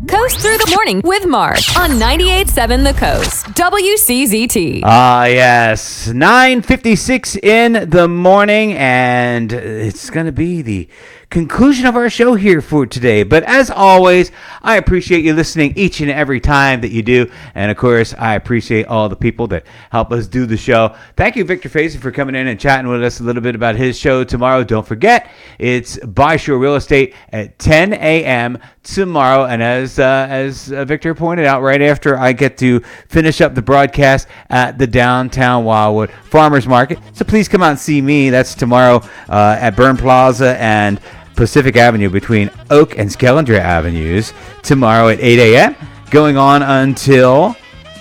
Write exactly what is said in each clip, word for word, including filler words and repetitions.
Coast Through the Morning with Mark on ninety-eight point seven The Coast, W C Z T. Ah, uh, yes. nine fifty-six in the morning, and it's going to be the conclusion of our show here for today. But as always, I appreciate you listening each and every time that you do. And of course, I appreciate all the people that help us do the show. Thank you, Victor Facey, for coming in and chatting with us a little bit about his show tomorrow. Don't forget, it's Buy Shore Real Estate at ten a.m. tomorrow. And as uh, as uh, Victor pointed out, right after I get to finish up the broadcast at the downtown Wildwood Farmers Market. So please come out and see me. That's tomorrow uh, at Byrne Plaza and Pacific Avenue between Oak and Skellinger Avenues tomorrow at eight a.m. going on until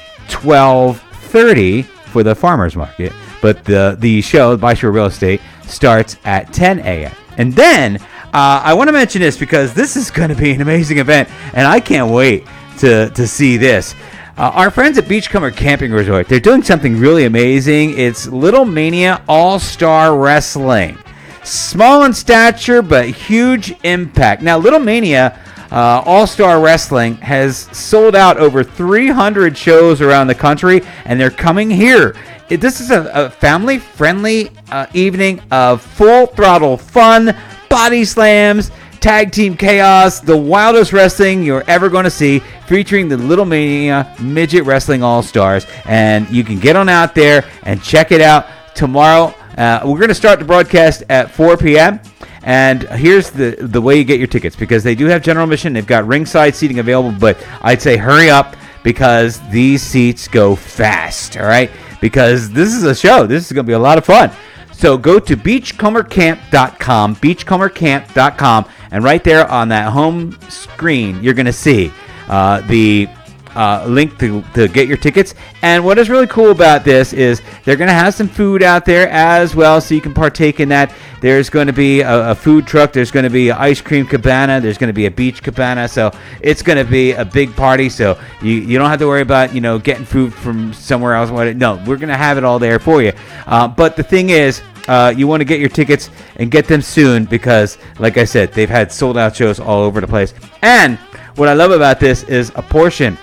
twelve thirty for the farmers market. But the, the show, Buy Shore Real Estate, starts at ten a.m. And then uh, I want to mention this because this is going to be an amazing event, and I can't wait to, to see this. Uh, our friends at Beachcomber Camping Resort, they're doing something really amazing. It's Little Mania All-Star Wrestling. Small in stature, but huge impact. Now, Little Mania uh, All-Star Wrestling has sold out over three hundred shows around the country, and they're coming here. It, this is a, a family-friendly uh, evening of full-throttle fun, body slams, tag team chaos, the wildest wrestling you're ever going to see, featuring the Little Mania Midget Wrestling All-Stars. And you can get on out there and check it out tomorrow. Uh, we're going to start the broadcast at four p.m. And here's the, the way you get your tickets, because they do have general admission. They've got ringside seating available, but I'd say hurry up because these seats go fast, all right? Because this is a show. This is going to be a lot of fun. So go to beachcomber camp dot com, beachcomber camp dot com, and right there on that home screen, you're going to see uh, the Uh, link to, to get your tickets. And what is really cool about this is they're going to have some food out there as well, so you can partake in that. There's going to be a, a food truck. There's going to be an ice cream cabana. There's going to be a beach cabana. So it's going to be a big party. So you, you don't have to worry about, you know, getting food from somewhere else. No, we're going to have it all there for you. Uh, but the thing is, Uh, you want to get your tickets and get them soon because, like I said, they've had sold-out shows all over the place. And what I love about this is a portion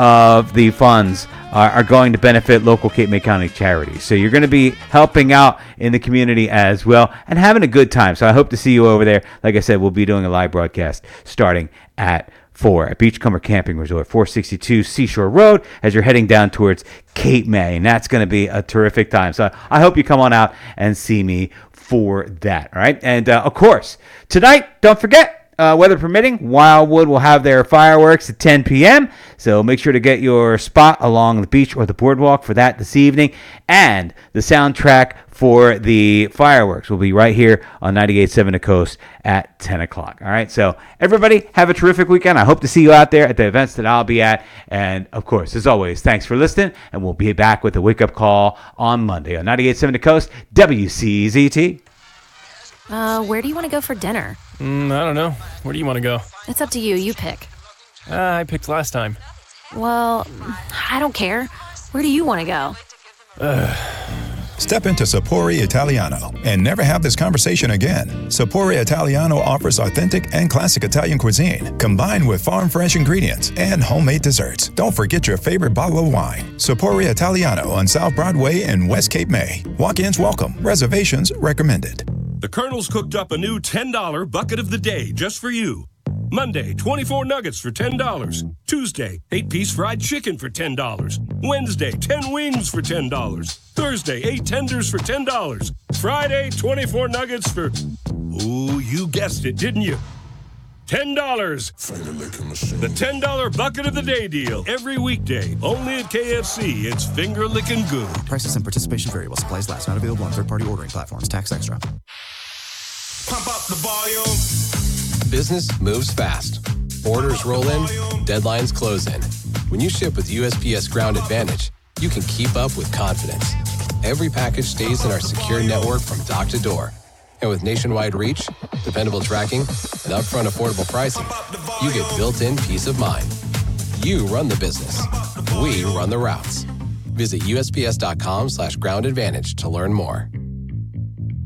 of the funds are, are going to benefit local Cape May County charities. So you're going to be helping out in the community as well and having a good time. So I hope to see you over there. Like I said, we'll be doing a live broadcast starting at four at Beachcomber Camping Resort, four sixty-two Seashore Road, as you're heading down towards Cape May. And that's going to be a terrific time. So I hope you come on out and see me for that. All right. And uh, of course, tonight, don't forget, Uh, weather permitting, Wildwood will have their fireworks at ten p.m. So make sure to get your spot along the beach or the boardwalk for that this evening. And the soundtrack for the fireworks will be right here on ninety-eight point seven The Coast at ten o'clock. All right. So everybody have a terrific weekend. I hope to see you out there at the events that I'll be at. And of course, as always, thanks for listening. And we'll be back with a wake up call on Monday on ninety-eight point seven The Coast, W C Z T. Uh, where do you want to go for dinner? Mm, I don't know. Where do you want to go? It's up to you. You pick. Uh, I picked last time. Well, I don't care. Where do you want to go? Uh. Step into Sapori Italiano and never have this conversation again. Sapori Italiano offers authentic and classic Italian cuisine combined with farm-fresh ingredients and homemade desserts. Don't forget your favorite bottle of wine. Sapori Italiano on South Broadway in West Cape May. Walk-ins welcome. Reservations recommended. The Colonel's cooked up a new ten dollar bucket of the day just for you. Monday, twenty-four nuggets for ten dollars. Tuesday, eight piece fried chicken for ten dollars. Wednesday, ten wings for ten dollars. Thursday, eight tenders for ten dollars. Friday, twenty-four nuggets for... Ooh, you guessed it, didn't you? ten dollars. The ten dollar bucket of the day deal. Every weekday, only at K F C. It's finger licking good. Prices and participation vary while supplies last. Not available on third-party ordering platforms. Tax extra. Pump up the volume. Business moves fast. Orders roll in, deadlines close in. When you ship with U S P S Ground Advantage, you can keep up with confidence. Every package stays in our secure network from dock to door. And with nationwide reach, dependable tracking, and upfront affordable pricing, you get built-in peace of mind. You run the business. We run the routes. Visit U S P S dot com slash ground advantage to learn more.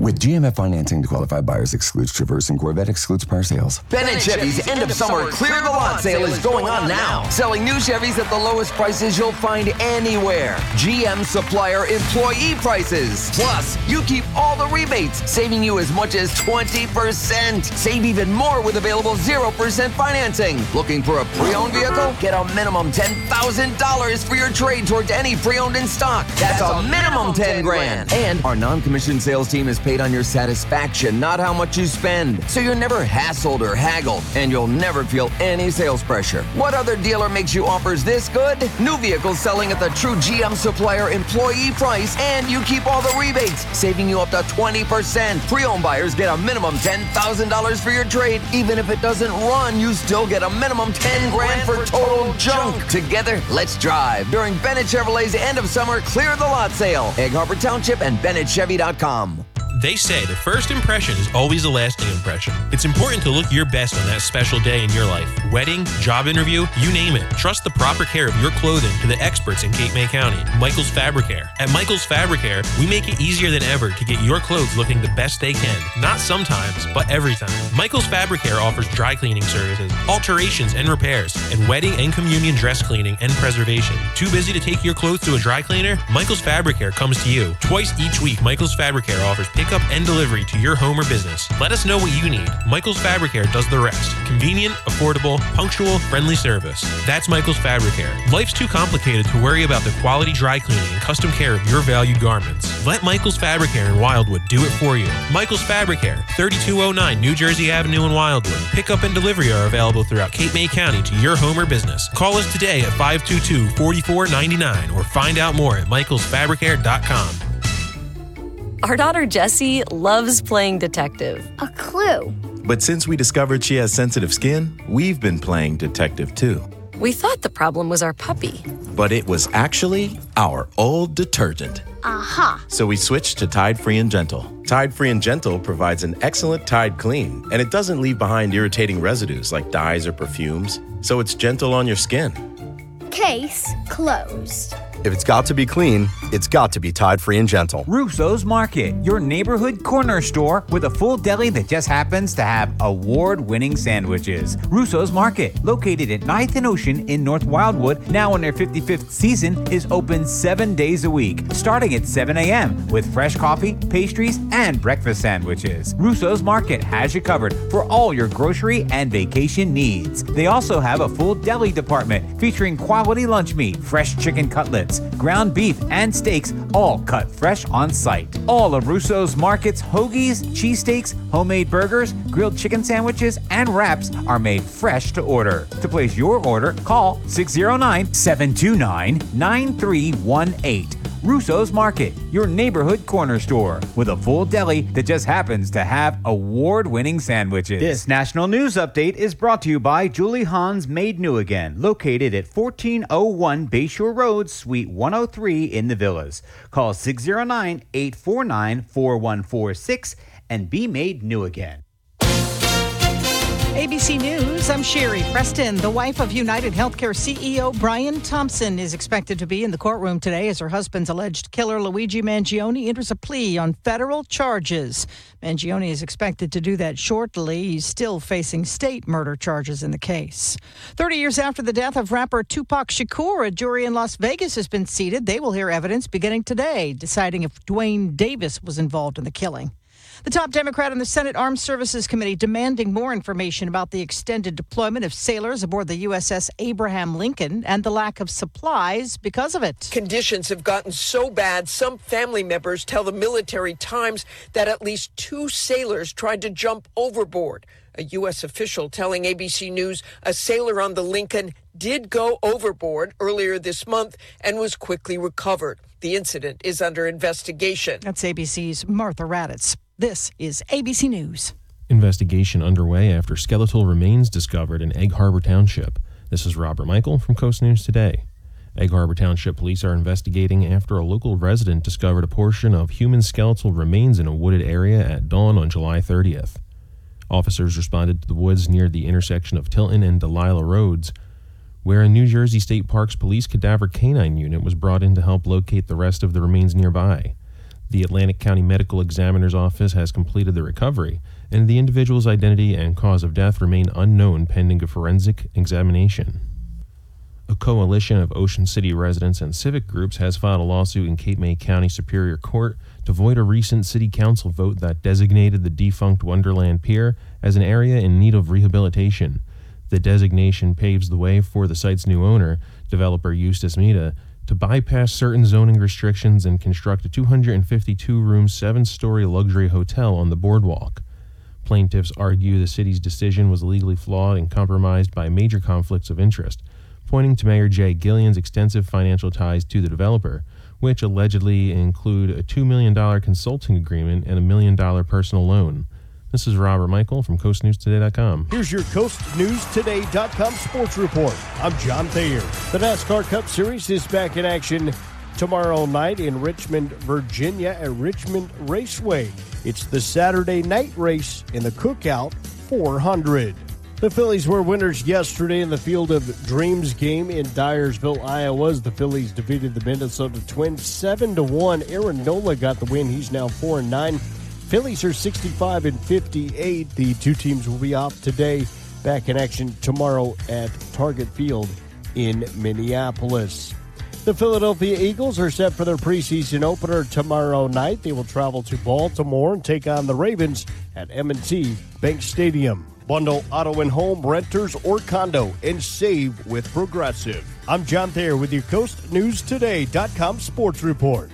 With G M F financing to qualified buyers excludes Traverse and Corvette excludes prior sales. Bennett Chevy's end of summer clear the lot sale is going on now. Selling new Chevys at the lowest prices you'll find anywhere. G M supplier employee prices. Plus, you keep all the rebates, saving you as much as twenty percent. Save even more with available zero percent financing. Looking for a pre-owned vehicle? Get a minimum ten thousand dollars for your trade towards any pre-owned in stock. That's a minimum ten grand. And our non-commissioned sales team is paid on your satisfaction, not how much you spend. So you're never hassled or haggled, and you'll never feel any sales pressure. What other dealer makes you offers this good? New vehicles selling at the true G M supplier employee price, and you keep all the rebates, saving you up to twenty percent. Pre-owned buyers get a minimum ten thousand dollars for your trade. Even if it doesn't run, you still get a minimum ten grand for total junk. Together, let's drive during Bennett Chevrolet's end of summer clear the lot sale. Egg Harbor Township and Bennett Chevy dot com. They say the first impression is always a lasting impression. It's important to look your best on that special day in your life. Wedding, job interview, you name it. Trust the proper care of your clothing to the experts in Cape May County, Michael's Fabricare. At Michael's Fabricare, we make it easier than ever to get your clothes looking the best they can. Not sometimes, but every time. Michael's Fabricare offers dry cleaning services, alterations and repairs, and wedding and communion dress cleaning and preservation. Too busy to take your clothes to a dry cleaner? Michael's Fabricare comes to you. Twice each week, Michael's Fabricare offers pickup and delivery to your home or business. Let us know what you need. Michael's Fabricare does the rest. Convenient, affordable, punctual, friendly service. That's Michael's Fabricare. Life's too complicated to worry about the quality dry cleaning and custom care of your valued garments. Let Michael's Fabricare in Wildwood do it for you. Michael's Fabricare, thirty-two oh nine New Jersey Avenue in Wildwood. Pickup and delivery are available throughout Cape May County to your home or business. Call us today at five two two, four four nine nine or find out more at michaels fabricare dot com. Our daughter Jessie loves playing detective. A clue. But since we discovered she has sensitive skin, we've been playing detective too. We thought the problem was our puppy. But it was actually our old detergent. Aha. So we switched to Tide Free and Gentle. Tide Free and Gentle provides an excellent Tide clean, and it doesn't leave behind irritating residues like dyes or perfumes, so it's gentle on your skin. Case closed. If it's got to be clean, it's got to be Tide Free and Gentle. Russo's Market, your neighborhood corner store with a full deli that just happens to have award-winning sandwiches. Russo's Market, located at ninth and Ocean in North Wildwood, now in their fifty-fifth season, is open seven days a week, starting at seven a.m. with fresh coffee, pastries, and breakfast sandwiches. Russo's Market has you covered for all your grocery and vacation needs. They also have a full deli department featuring quality lunch meat, fresh chicken cutlets, ground beef, and steaks, all cut fresh on site. All of Russo's Market's hoagies, cheesesteaks, homemade burgers, grilled chicken sandwiches, and wraps are made fresh to order. To place your order, call six oh nine, seven two nine, nine three one eight. Russo's Market, your neighborhood corner store with a full deli that just happens to have award-winning sandwiches. This national news update is brought to you by Julie Hahn's Made New Again, located at fourteen oh one Bayshore Road, Suite one oh three in the Villas. Call six oh nine, eight four nine, four one four six and be made new again. A B C News, I'm Sherry Preston. The wife of United Healthcare C E O Brian Thompson is expected to be in the courtroom today as her husband's alleged killer Luigi Mangione enters a plea on federal charges. Mangione is expected to do that shortly. He's still facing state murder charges in the case. Thirty years after the death of rapper Tupac Shakur, a jury in Las Vegas has been seated. They will hear evidence beginning today, deciding if Dwayne Davis was involved in the killing. The top Democrat on the Senate Armed Services Committee demanding more information about the extended deployment of sailors aboard the U S S Abraham Lincoln and the lack of supplies because of it. Conditions have gotten so bad, some family members tell the Military Times that at least two sailors tried to jump overboard. A U S official telling A B C News a sailor on the Lincoln did go overboard earlier this month and was quickly recovered. The incident is under investigation. That's A B C's Martha Raddatz. This is A B C News. Investigation underway after skeletal remains discovered in Egg Harbor Township. This is Robert Michael from Coast News Today. Egg Harbor Township police are investigating after a local resident discovered a portion of human skeletal remains in a wooded area at dawn on July thirtieth. Officers responded to the woods near the intersection of Tilton and Delilah Roads, where a New Jersey State Parks Police Cadaver Canine Unit was brought in to help locate the rest of the remains nearby. The Atlantic County Medical Examiner's Office has completed the recovery, and the individual's identity and cause of death remain unknown pending a forensic examination. A coalition of Ocean City residents and civic groups has filed a lawsuit in Cape May County Superior Court to void a recent city council vote that designated the defunct Wonderland Pier as an area in need of rehabilitation. The designation paves the way for the site's new owner, developer Eustace Mita, to bypass certain zoning restrictions and construct a two hundred fifty-two room, seven-story luxury hotel on the boardwalk. Plaintiffs argue the city's decision was legally flawed and compromised by major conflicts of interest, pointing to Mayor Jay Gillian's extensive financial ties to the developer, which allegedly include a two million dollars consulting agreement and a million dollar personal loan. This is Robert Michael from Coast News Today dot com. Here's your Coast News Today dot com sports report. I'm John Thayer. The NASCAR Cup Series is back in action tomorrow night in Richmond, Virginia at Richmond Raceway. It's the Saturday night race in the Cookout four hundred. The Phillies were winners yesterday in the Field of Dreams game in Dyersville, Iowa. As the Phillies defeated the Minnesota Twins seven to one. Aaron Nola got the win. He's now four and nine. Phillies are sixty-five and fifty-eight. The two teams will be off today. Back in action tomorrow at Target Field in Minneapolis. The Philadelphia Eagles are set for their preseason opener tomorrow night. They will travel to Baltimore and take on the Ravens at M and T Bank Stadium. Bundle auto and home, renters, or condo, and save with Progressive. I'm John Thayer with your Coast News Today dot com sports report.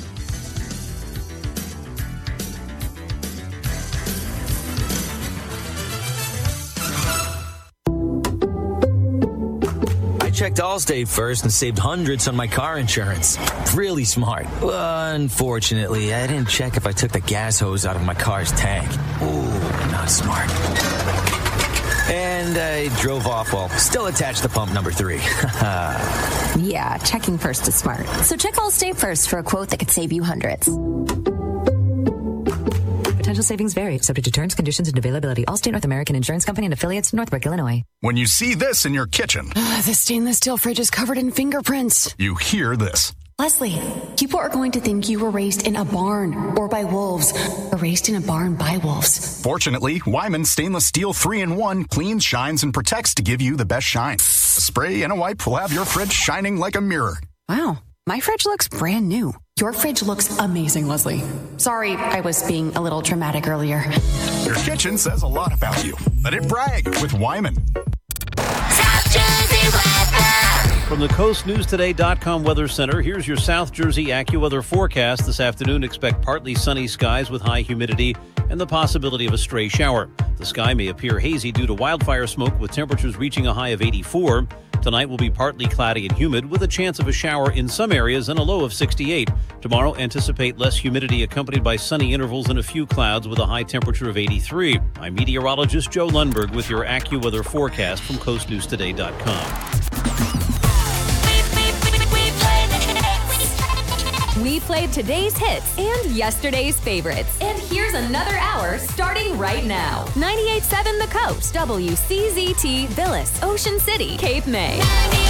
I checked Allstate first and saved hundreds on my car insurance. Really smart. Unfortunately, I didn't check if I took the gas hose out of my car's tank. Ooh, not smart. And I drove off while still attached to pump number three. Yeah, checking first is smart. So check Allstate first for a quote that could save you hundreds. Potential savings vary, subject to terms, conditions, and availability. Allstate North American Insurance Company and affiliates, Northbrook, Illinois. When you see this in your kitchen, uh, the stainless steel fridge is covered in fingerprints. You hear this. Leslie, people are going to think you were raised in a barn or by wolves, or raised in a barn by wolves. Fortunately, Wyman Stainless Steel three in one cleans, shines, and protects to give you the best shine. A spray and a wipe will have your fridge shining like a mirror. Wow, my fridge looks brand new. Your fridge looks amazing, Leslie. Sorry, I was being a little dramatic earlier. Your kitchen says a lot about you. Let it brag with Wyman. South Jersey weather. From the Coast News Today dot com Weather Center, here's your South Jersey AccuWeather forecast. This afternoon, expect partly sunny skies with high humidity and the possibility of a stray shower. The sky may appear hazy due to wildfire smoke with temperatures reaching a high of eighty-four. Tonight will be partly cloudy and humid with a chance of a shower in some areas and a low of sixty-eight. Tomorrow, anticipate less humidity accompanied by sunny intervals and a few clouds with a high temperature of eighty-three. I'm meteorologist Joe Lundberg with your AccuWeather forecast from Coast News Today dot com. We played today's hits and yesterday's favorites. And here's another hour starting right now. ninety-eight point seven The Coast, W C Z T, Villas, Ocean City, Cape May.